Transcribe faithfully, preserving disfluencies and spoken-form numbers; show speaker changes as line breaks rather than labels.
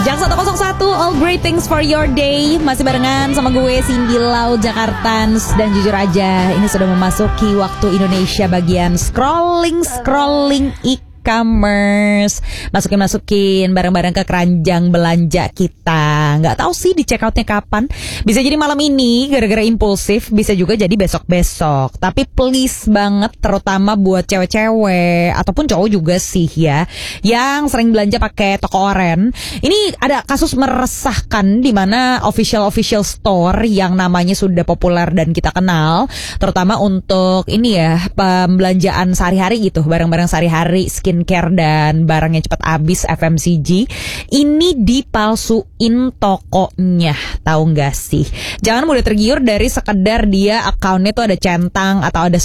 Jang seratus satu, all great things for your day. Masih barengan sama gue Cindy Lau Jakartans. Dan jujur aja, ini sudah memasuki waktu Indonesia bagian scrolling-scrolling e-commerce. Masukin-masukin barang-barang ke keranjang belanja kita. Nggak tahu sih di check outnya kapan. Bisa jadi malam ini gara-gara impulsif, bisa juga jadi besok-besok. Tapi please banget, terutama buat cewek-cewek ataupun cowok juga sih ya, yang sering belanja pakai toko oren. Ini ada kasus meresahkan di mana official-official store yang namanya sudah populer dan kita kenal, terutama untuk ini ya, pembelanjaan sehari-hari gitu, barang-barang sehari-hari, skincare dan barang yang cepat habis, F M C G. Ini dipalsuin tokonya, tahu nggak sih? Jangan mudah tergiur dari sekedar dia akunnya tuh ada centang atau ada